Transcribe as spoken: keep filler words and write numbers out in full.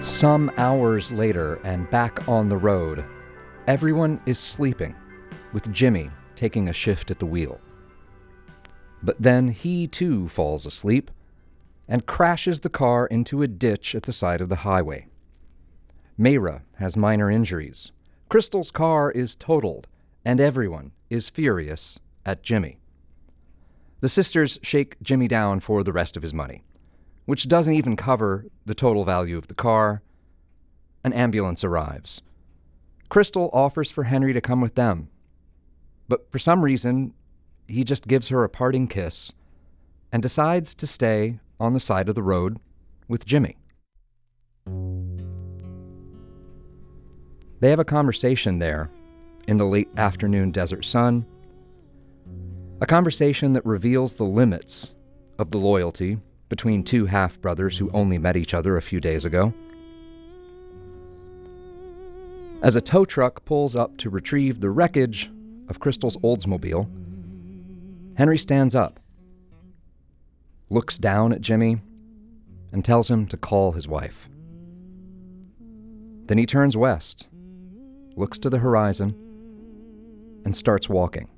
Some hours later, and back on the road, everyone is sleeping, with Jimmy taking a shift at the wheel. But then he too falls asleep and crashes the car into a ditch at the side of the highway. Mayra has minor injuries. Crystal's car is totaled, and everyone is furious at Jimmy. The sisters shake Jimmy down for the rest of his money, which doesn't even cover the total value of the car. An ambulance arrives. Crystal offers for Henry to come with them, but for some reason, he just gives her a parting kiss and decides to stay on the side of the road with Jimmy. They have a conversation there in the late afternoon desert sun, a conversation that reveals the limits of the loyalty between two half-brothers who only met each other a few days ago. As a tow truck pulls up to retrieve the wreckage of Crystal's Oldsmobile, Henry stands up, looks down at Jimmy, and tells him to call his wife. Then he turns west, looks to the horizon, and starts walking.